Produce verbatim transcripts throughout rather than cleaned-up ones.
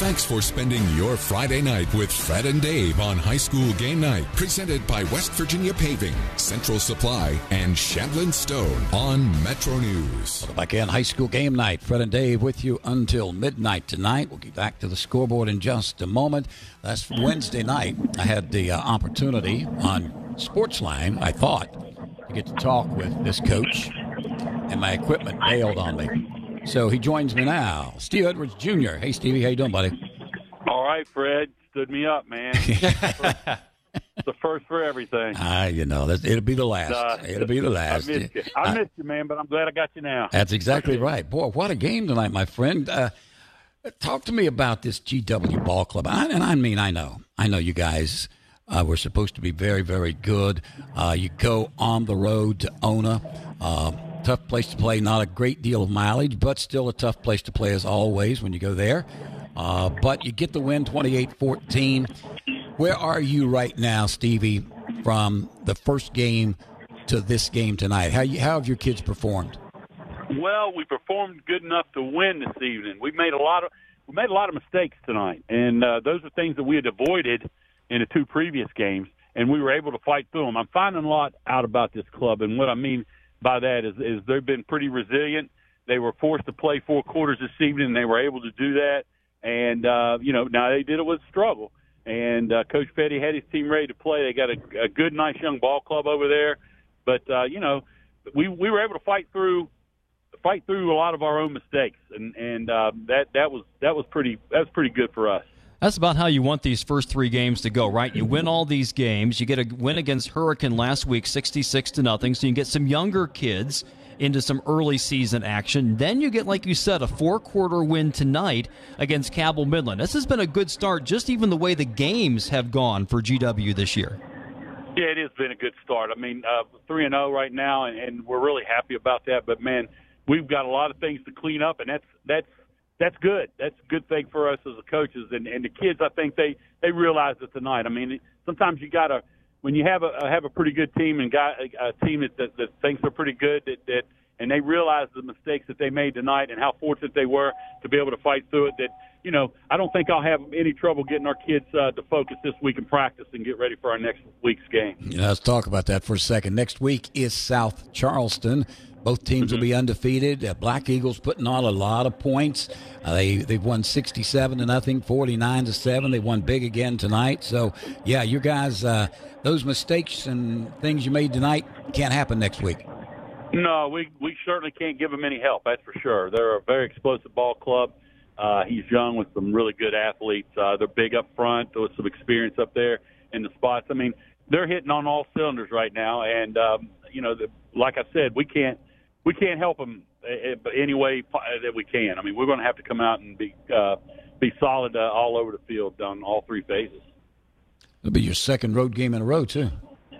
Thanks for spending your Friday night with Fred and Dave on High School Game Night, presented by West Virginia Paving, Central Supply, and Shandlin Stone on Metro News. Welcome back in High School Game Night. Fred and Dave with you until midnight tonight. We'll get back to the scoreboard in just a moment. That's Wednesday night. I had the uh, opportunity on Sportsline, I thought, to get to talk with this coach, and my equipment bailed on me. So he joins me now, Steve Edwards Junior Hey, Stevie, how you doing, buddy? All right, Fred. Stood me up, man. It's the first for everything. Ah, you know, it'll be the last. Uh, it'll be the last. I missed you. I uh, missed you, man, but I'm glad I got you now. That's exactly right. Boy, what a game tonight, my friend. Uh, talk to me about this G W Ball Club. I, and I mean, I know. I know you guys uh, were supposed to be very, very good. Uh, you go on the road to Ona. Uh, tough place to play. Not a great deal of mileage, but still a tough place to play as always when you go there. Uh, but you get the win, twenty-eight fourteen. Where are you right now, Stevie, from the first game to this game tonight? How you, how have your kids performed? Well, we performed good enough to win this evening. We made a lot of we made a lot of mistakes tonight, and uh, those are things that we had avoided in the two previous games, and we were able to fight through them. I'm finding a lot out about this club, and what I mean by that is, is they've been pretty resilient. They were forced to play four quarters this evening, and they were able to do that. And, uh, you know, now they did it with struggle. And uh, Coach Petty had his team ready to play. They got a, a good, nice young ball club over there. But, uh, you know, we we were able to fight through fight through a lot of our own mistakes. And, and uh, that, that was that was pretty that was pretty good for us. That's about how you want these first three games to go, right? You win all these games. You get a win against Hurricane last week, sixty-six to nothing. So you can get some younger kids into some early season action. Then you get, like you said, a four-quarter win tonight against Cabell Midland. This has been a good start, just even the way the games have gone for G W this year. Yeah, it has been a good start. I mean, uh, three and oh right now, and, and we're really happy about that. But, man, we've got a lot of things to clean up, and that's that's that's good. That's a good thing for us as the coaches. And, and the kids, I think they, they realize it tonight. I mean, sometimes you got to – when you have a have a pretty good team and got a, a team that, that, that thinks they're pretty good, that, that and they realize the mistakes that they made tonight and how fortunate they were to be able to fight through it, that, you know, I don't think I'll have any trouble getting our kids uh, to focus this week in practice and get ready for our next week's game. Yeah, let's talk about that for a second. Next week is South Charleston. Both teams mm-hmm. will be undefeated. Uh, Black Eagles putting on a lot of points. Uh, they they've won sixty-seven to nothing, forty-nine to seven. They won big again tonight. So yeah, you guys, uh, those mistakes and things you made tonight can't happen next week. No, we we certainly can't give them any help. That's for sure. They're a very explosive ball club. Uh, he's young with some really good athletes. Uh, they're big up front with some experience up there in the spots. I mean, they're hitting on all cylinders right now, and um, you know, the, like I said, we can't. We can't help them any way that we can. I mean, we're going to have to come out and be uh, be solid uh, all over the field on all three phases. It'll be your second road game in a row, too.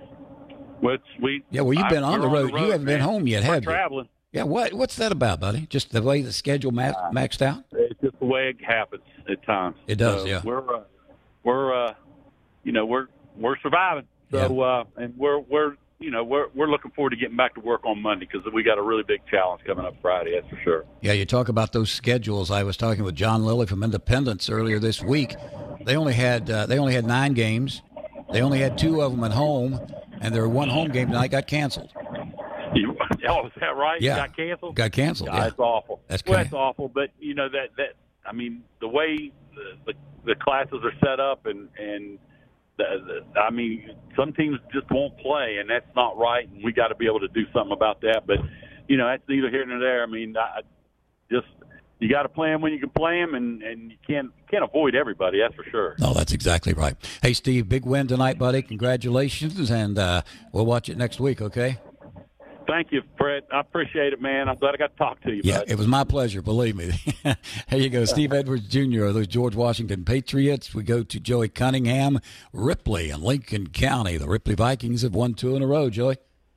Which we yeah, well, you've been I, on, the road. on the road. You haven't man. been home yet, we're have traveling. you? Yeah, what what's that about, buddy? Just the way the schedule ma- uh, maxed out? It's just the way it happens at times. It does, so yeah. We're uh, we're uh, you know we're we're surviving. So yeah. uh, and we're we're. You know, we're we're looking forward to getting back to work on Monday because we got a really big challenge coming up Friday, that's for sure. Yeah, you talk about those schedules. I was talking with John Lilly from Independence earlier this week. They only had uh, they only had nine games. They only had two of them at home, and their one home game tonight got canceled. You, oh, is that right? Yeah, got canceled. Got canceled. God, yeah, that's awful. That's well, crazy. that's awful. But you know that that I mean the way the the, the classes are set up and and. The, the, I mean, some teams just won't play, and that's not right, and we got to be able to do something about that. But, you know, that's neither here nor there. I mean, I just you got to play them when you can play them, and, and you can't can't avoid everybody, that's for sure. No, that's exactly right. Hey, Steve, big win tonight, buddy. Congratulations, and uh, we'll watch it next week, okay? Thank you, Fred. I appreciate it, man. I'm glad I got to talk to you. Yeah, bud. It was my pleasure, believe me. There you go, Steve Edwards Junior of those George Washington Patriots. We go to Joey Cunningham, Ripley in Lincoln County. The Ripley Vikings have won two in a row, Joey.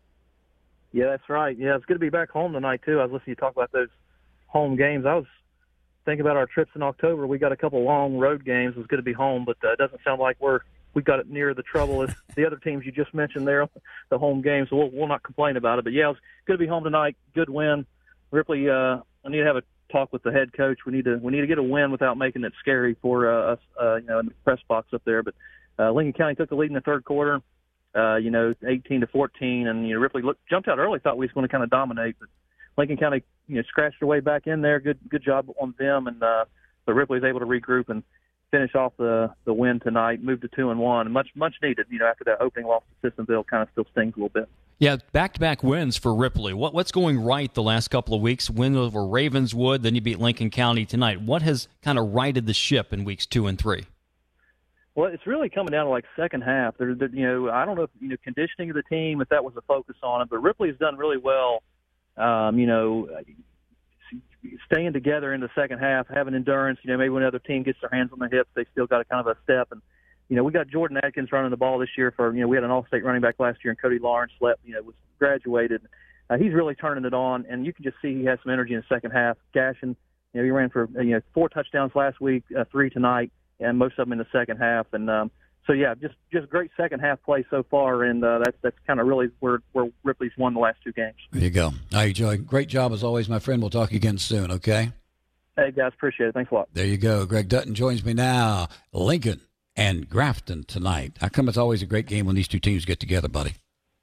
Yeah, that's right. Yeah, it's good to be back home tonight, too. I was listening to you talk about those home games. I was thinking about our trips in October. We got a couple long road games. It was good to be home, but uh, it doesn't sound like we're we got it near the trouble as the other teams you just mentioned there, the home games. So we'll, we'll not complain about it. But, yeah, it was good to be home tonight. Good win. Ripley, uh, I need to have a talk with the head coach. We need to we need to get a win without making it scary for uh, us, uh, you know, in the press box up there. But uh, Lincoln County took the lead in the third quarter, uh, you know, eighteen to fourteen, and you know, Ripley looked, jumped out early. Thought we was going to kind of dominate, but Lincoln County, you know, scratched their way back in there. Good good job on them, and uh, but Ripley was able to regroup and finish off the the win tonight. Moved to two and one, much much needed. You know, after that opening loss to Sissonville, kind of still stings a little bit. Yeah, back-to-back wins for Ripley. What, what's going right the last couple of weeks? Win over Ravenswood, then you beat Lincoln County tonight. What has kind of righted the ship in weeks two and three? Well, it's really coming down to like second half. There, there, you know, I don't know if you know conditioning of the team, if that was a focus on it, but Ripley's done really well. Um, you know, staying together in the second half, having endurance. You know, maybe when the other team gets their hands on the hips, they still got a kind of a step. And you know, we got Jordan Atkins running the ball this year for, you know, we had an all-state running back last year, and Cody Lawrence left, you know, was graduated. Uh, he's really turning it on, and you can just see he has some energy in the second half. Gashing, you know, he ran for, you know, four touchdowns last week, uh, three tonight, and most of them in the second half. And um, so, yeah, just just great second half play so far, and uh, that's that's kind of really where, where Ripley's won the last two games. There you go. All right, Joey, great job as always, my friend. We'll talk again soon, okay? Hey, guys, appreciate it. Thanks a lot. There you go. Greg Dutton joins me now. Lincoln and Grafton tonight. How come it's always a great game when these two teams get together, buddy?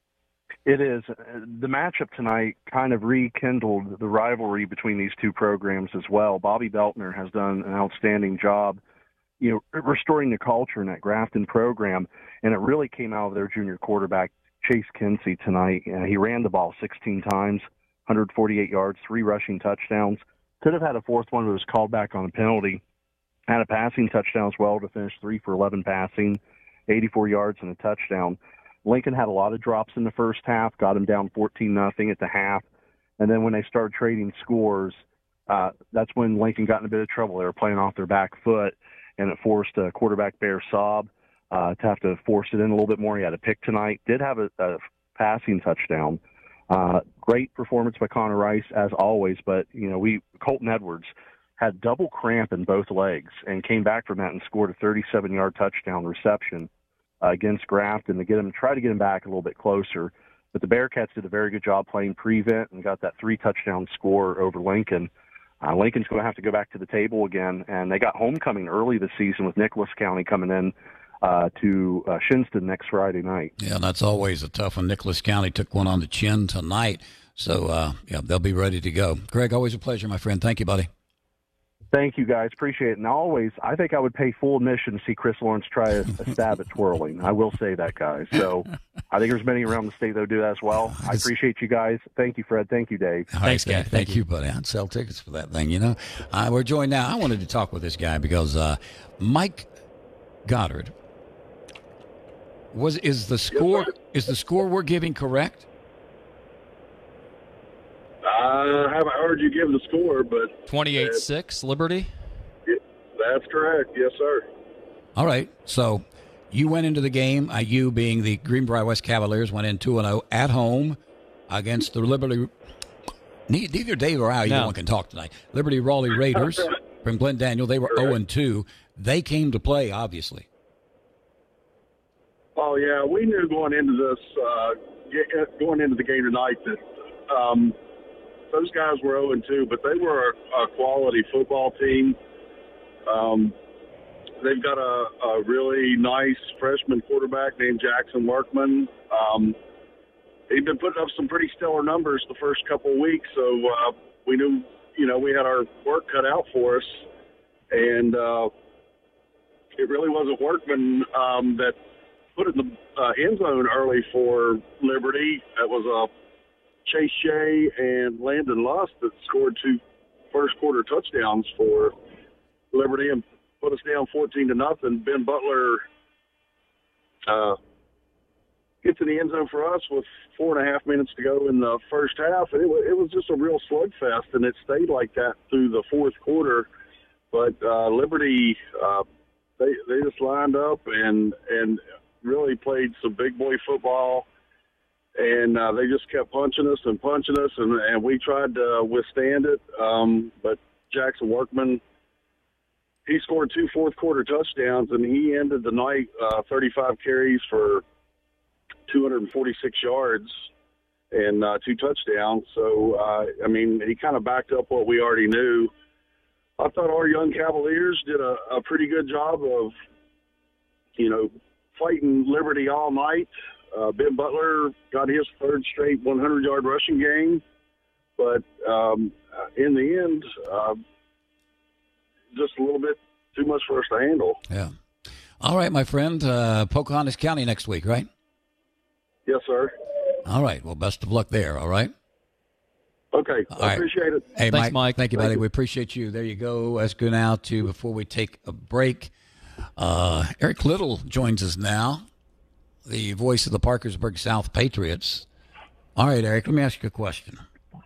It is. The matchup tonight kind of rekindled the rivalry between these two programs as well. Bobby Beltner has done an outstanding job, you know, restoring the culture in that Grafton program, and it really came out of their junior quarterback, Chase Kinsey, tonight. Uh, he ran the ball sixteen times, one hundred forty-eight yards, three rushing touchdowns. Could have had a fourth one, but was called back on a penalty. Had a passing touchdown as well to finish three for eleven passing, eighty-four yards and a touchdown. Lincoln had a lot of drops in the first half, got them down fourteen nothing at the half. And then when they started trading scores, uh, that's when Lincoln got in a bit of trouble. They were playing off their back foot, and it forced uh, quarterback Bear Saab uh, to have to force it in a little bit more. He had a pick tonight. Did have a, a passing touchdown. Uh, great performance by Connor Rice, as always. But, you know, we Colton Edwards had double cramp in both legs and came back from that and scored a thirty-seven-yard touchdown reception uh, against Grafton to get him, try to get him back a little bit closer. But the Bearcats did a very good job playing prevent and got that three-touchdown score over Lincoln. Uh, Lincoln's going to have to go back to the table again, and they got homecoming early this season with Nicholas County coming in uh, to uh, Shinston next Friday night. Yeah, that's always a tough one. Nicholas County took one on the chin tonight, so uh, yeah, they'll be ready to go. Greg, always a pleasure, my friend. Thank you, buddy. Thank you, guys. Appreciate it. And always, I think I would pay full admission to see Chris Lawrence try a, a stab at twirling. I will say that, guys. So I think there's many around the state that will do that as well. I appreciate you guys. Thank you, Fred. Thank you, Dave. All right, Thanks, guys. Thank, thank you. you, buddy. I'd sell tickets for that thing, you know. Uh, we're joined now. I wanted to talk with this guy because uh, Mike Goddard, was is the score is the score we're giving correct? I haven't heard you give the score, but twenty-eight six, Liberty? That's correct. Yes, sir. All right. So you went into the game, uh, you being the Greenbrier West Cavaliers, went in two and oh at home against the Liberty. Neither Dave or I, either no. one can talk tonight. Liberty Raleigh Raiders from Glen Daniel. They were correct. oh and two. They came to play, obviously. Oh, yeah. We knew going into this, uh, going into the game tonight that um, – those guys were oh and two, but they were a, a quality football team. Um, they've got a, a really nice freshman quarterback named Jackson Workman. Um, he'd been putting up some pretty stellar numbers the first couple of weeks, so uh, we knew, you know, we had our work cut out for us. And uh, it really wasn't Workman um, that put it in the uh, end zone early for Liberty. It was a Chase Shea and Landon Lust that scored two first quarter touchdowns for Liberty and put us down fourteen to nothing. Ben Butler uh, gets in the end zone for us with four and a half minutes to go in the first half. And it, was, it was just a real slugfest, and it stayed like that through the fourth quarter. But uh, Liberty, uh, they they just lined up and and really played some big boy football. And uh, they just kept punching us and punching us, and, and we tried to withstand it. Um, but Jackson Workman, he scored two fourth-quarter touchdowns, and he ended the night uh, thirty-five carries for two hundred forty-six yards and uh, two touchdowns. So, uh, I mean, he kind of backed up what we already knew. I thought our young Cavaliers did a, a pretty good job of, you know, fighting Liberty all night. Uh, Ben Butler got his third straight hundred-yard rushing game. But um, in the end, uh, just a little bit too much for us to handle. Yeah. All right, my friend. Uh, Pocahontas County next week, right? Yes, sir. All right. Well, best of luck there, all right? Okay. All I right. appreciate it. Hey, Thanks, Mike. Mike. Thank you, Thank buddy. you. We appreciate you. There you go. Let's go now to, before we take a break, uh, Eric Little joins us now, the voice of the Parkersburg South Patriots. All right, Eric, let me ask you a question.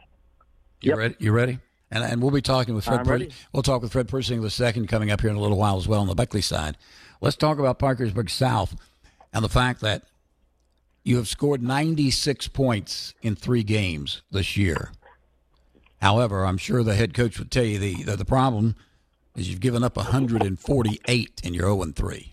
You Yep. ready? You ready? And and we'll be talking with Fred. I'm Per- ready. We'll talk with Fred Persing the second coming up here in a little while as well on the Beckley side. Let's talk about Parkersburg South and the fact that you have scored ninety-six points in three games this year. However, I'm sure the head coach would tell you the the, the problem is you've given up one hundred forty-eight and you're oh and three.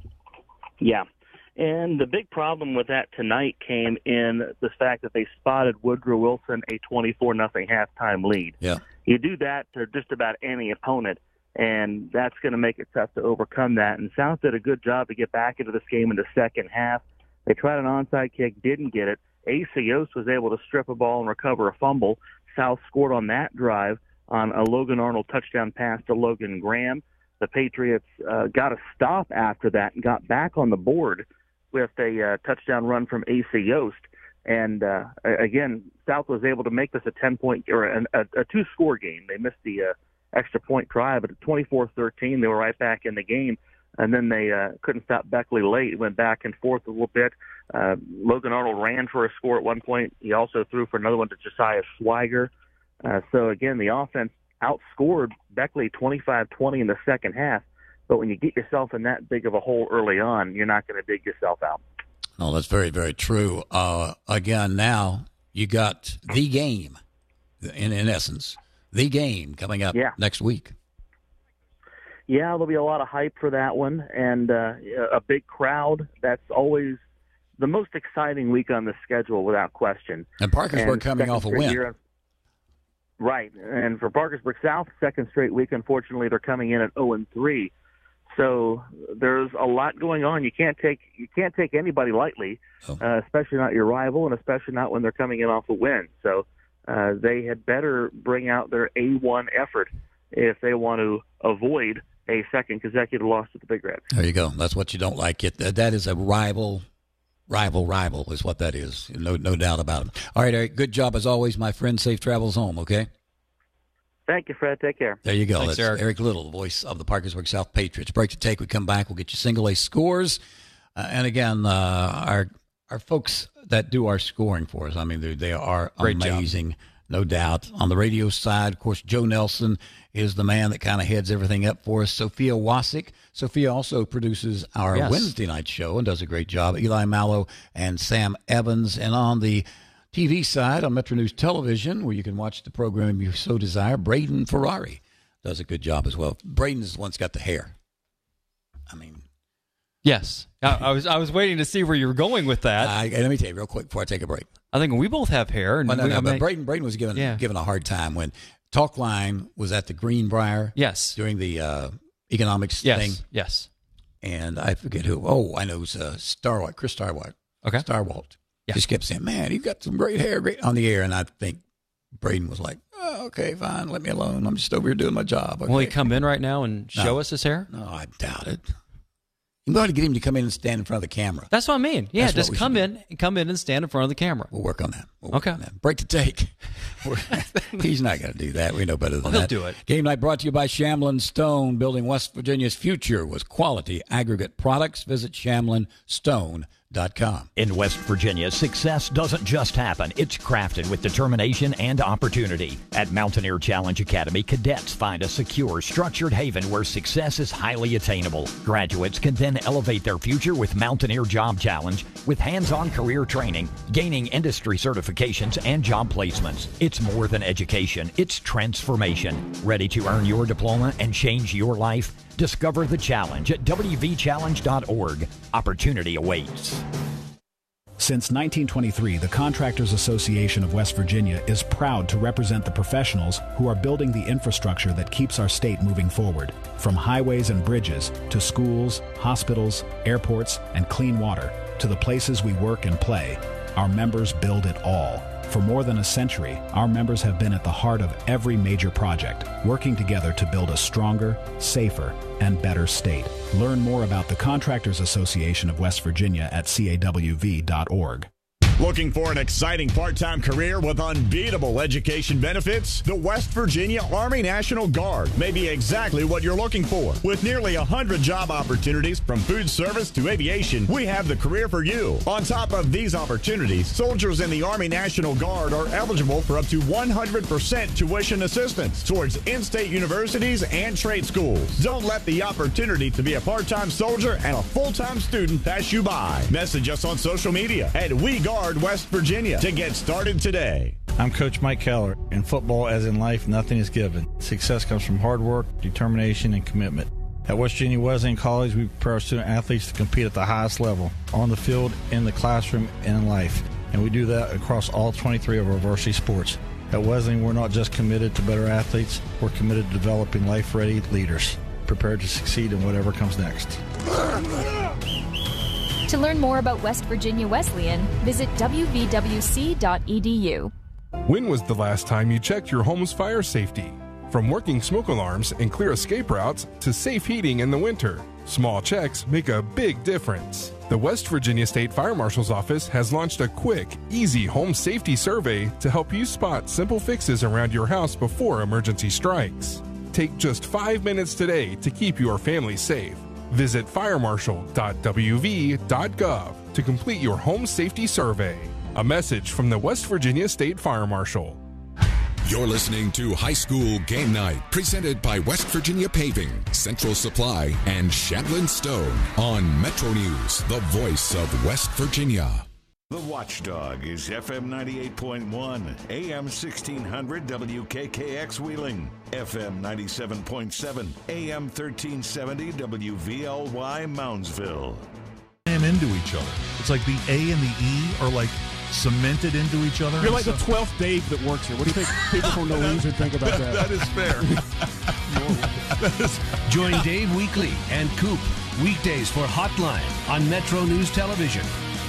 Yeah. And the big problem with that tonight came in the fact that they spotted Woodrow Wilson a twenty-four nothing halftime lead. Yeah. You do that to just about any opponent, and that's going to make it tough to overcome that. And South did a good job to get back into this game in the second half. They tried an onside kick, didn't get it. Acios was able to strip a ball and recover a fumble. South scored on that drive on a Logan Arnold touchdown pass to Logan Graham. The Patriots uh, got a stop after that and got back on the board with a uh, touchdown run from A C Yost. And, uh, again, South was able to make this a ten-point or an, a, a two-score game. They missed the uh, extra point drive, but at twenty-four thirteen, they were right back in the game. And then they uh, couldn't stop Beckley late. It went back and forth a little bit. Uh, Logan Arnold ran for a score at one point. He also threw for another one to Josiah Swiger. Uh, so, again, the offense outscored Beckley twenty-five twenty in the second half. But when you get yourself in that big of a hole early on, you're not going to dig yourself out. No, that's very, very true. Uh, again, now you got the game, in, in essence, the game coming up Yeah. next week. Yeah, there'll be a lot of hype for that one, and uh, a big crowd. That's always the most exciting week on the schedule, without question. And Parkersburg And coming second off a straight win. year- Right, and for Parkersburg South, second straight week, unfortunately, they're coming in at oh and three. So there's a lot going on. You can't take you can't take anybody lightly, Oh. uh, especially not your rival, and especially not when they're coming in off a win. So uh, they had better bring out their A one effort if they want to avoid a second consecutive loss to the Big Reds. There you go. That's what you don't like. It that, that is a rival, rival, rival is what that is. No, no doubt about it. All right, Eric. Good job as always, my friend. Safe travels home. Okay. Thank you, Fred. Take care. There you go. Thanks, That's Eric. Eric Little, the voice of the Parkersburg South Patriots. Break to take. We come back. We'll get you single A scores. Uh, and again, uh, our our folks that do our scoring for us, I mean, they, they are Great job. amazing, no doubt. On the radio side, of course, Joe Nelson is the man that kind of heads everything up for us. Sophia Wasick. Sophia also produces our Yes. Wednesday night show and does a great job. Eli Mallow and Sam Evans. And on the T V side, on Metro News Television, where you can watch the program if you so desire, Braden Ferrari does a good job as well. Braden is the one that's got the hair. I mean, Yes. I, I was I was waiting to see where you were going with that. I, let me tell you real quick before I take a break. I think we both have hair. And Well, no, we, no, I but mean- Braden, Braden was given Yeah. given a hard time when Talkline was at the Greenbrier Yes. during the uh, economics Yes. thing, Yes. and I forget who. Oh, I know it was uh, Starwalt, Chris Starwalt. Okay. Starwalt. Yeah. Just kept saying, "Man, you've got some great hair, great on the air." And I think Braden was like, oh, "Okay, fine, let me alone. I'm just over here doing my job." Okay. Will he come in right now and show No. us his hair? No, I doubt it. You ought to get him to come in and stand in front of the camera. That's what I mean. Yeah, That's what just we come should in and come in and stand in front of the camera. We'll work on that. We'll work Okay. on that. Break to take. He's not going to do that. We know better than Well, he'll that. do it. Game night brought to you by Shamlin Stone, building West Virginia's future with quality aggregate products. Visit shamlin stone dot com. In West Virginia, success doesn't just happen. It's crafted with determination and opportunity. At Mountaineer Challenge Academy, cadets find a secure, structured haven where success is highly attainable. Graduates can then elevate their future with Mountaineer Job Challenge with hands-on career training, gaining industry certifications, and job placements. It's more than education. It's transformation. Ready to earn your diploma and change your life? Discover the challenge at w v challenge dot org. Opportunity awaits. Since nineteen twenty-three, the Contractors Association of West Virginia is proud to represent the professionals who are building the infrastructure that keeps our state moving forward. From highways and bridges to schools, hospitals, airports, and clean water, to the places we work and play, our members build it all. For more than a century, our members have been at the heart of every major project, working together to build a stronger, safer, and better state. Learn more about the Contractors Association of West Virginia at C A W V dot org. Looking for an exciting part-time career with unbeatable education benefits? The West Virginia Army National Guard may be exactly what you're looking for. With nearly one hundred job opportunities from food service to aviation, we have the career for you. On top of these opportunities, soldiers in the Army National Guard are eligible for up to one hundred percent tuition assistance towards in-state universities and trade schools. Don't let the opportunity to be a part-time soldier and a full-time student pass you by. Message us on social media at We Guard West Virginia to get started today. I'm Coach Mike Keller. In football, as in life, nothing is given. Success comes from hard work, determination, and commitment. At West Virginia Wesleyan College, we prepare our student athletes to compete at the highest level, on the field, in the classroom, and in life. And we do that across all twenty-three of our varsity sports. At Wesleyan, we're not just committed to better athletes, we're committed to developing life-ready leaders, prepared to succeed in whatever comes next. To learn more about West Virginia Wesleyan, visit w v w c dot e d u. When was the last time you checked your home's fire safety? From working smoke alarms and clear escape routes to safe heating in the winter, small checks make a big difference. The West Virginia State Fire Marshal's Office has launched a quick, easy home safety survey to help you spot simple fixes around your house before emergency strikes. Take just five minutes today to keep your family safe. Visit fire marshal dot w v dot gov to complete your home safety survey. A message from the West Virginia State Fire Marshal. You're listening to High School Game Night, presented by West Virginia Paving, Central Supply, and Shandlin Stone on Metro News, the voice of West Virginia. The Watchdog is F M ninety-eight point one, A M sixteen hundred W K K X Wheeling, F M ninety-seven point seven, A M thirteen seventy W V L Y Moundsville. And into each other. It's like the A and the E are like cemented into each other. You're like the twelfth Dave that works here. What do you think people from Norwegian think about that? That is fair. that is... Join Dave Weekly and Coop weekdays for Hotline on Metro News Television.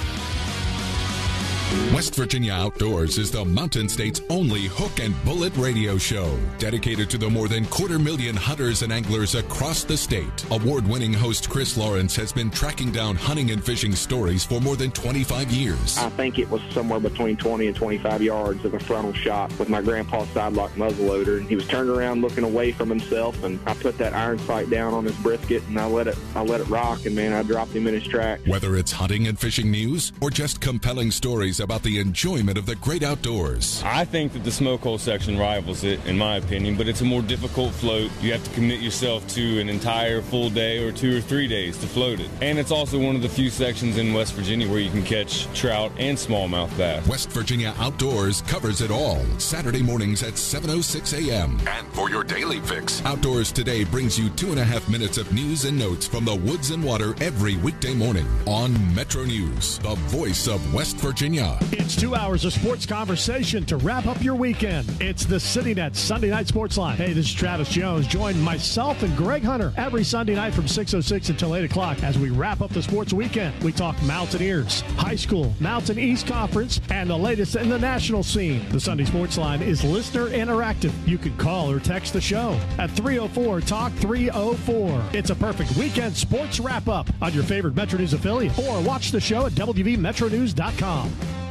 West Virginia Outdoors is the Mountain State's only hook and bullet radio show, dedicated to the more than quarter million hunters and anglers across the state. Award-winning host Chris Lawrence has been tracking down hunting and fishing stories for more than twenty-five years. I think it was somewhere between twenty and twenty-five yards of a frontal shot with my grandpa's sidelock muzzleloader, and he was turned around looking away from himself, and I put that iron sight down on his brisket, and I let it, I let it rock, and man, I dropped him in his track. Whether it's hunting and fishing news or just compelling stories about the enjoyment of the great outdoors. I think that the smoke hole section rivals it, in my opinion, but it's a more difficult float. You have to commit yourself to an entire full day or two or three days to float it. And it's also one of the few sections in West Virginia where you can catch trout and smallmouth bass. West Virginia Outdoors covers it all. Saturday mornings at seven oh six a.m. And for your daily fix, Outdoors Today brings you two and a half minutes of news and notes from the woods and water every weekday morning on Metro News, the voice of West Virginia. It's two hours of sports conversation to wrap up your weekend. It's the CityNet Sunday Night Sports Line. Hey, this is Travis Jones. Join myself and Greg Hunter every Sunday night from six oh six until eight o'clock as we wrap up the sports weekend. We talk Mountaineers, high school, Mountain East Conference, and the latest in the national scene. The Sunday Sports Line is listener interactive. You can call or text the show at three oh four talk three oh four. It's a perfect weekend sports wrap-up on your favorite Metro News affiliate, or watch the show at w v metro news dot com.